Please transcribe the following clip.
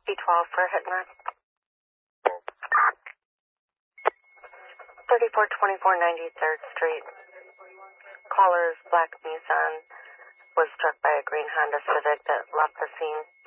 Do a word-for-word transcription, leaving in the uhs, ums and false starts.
B twelve for hit and run. thirty-four twenty-four ninety-third Street. Caller's black Nissan was struck by a green Honda Civic that left the scene.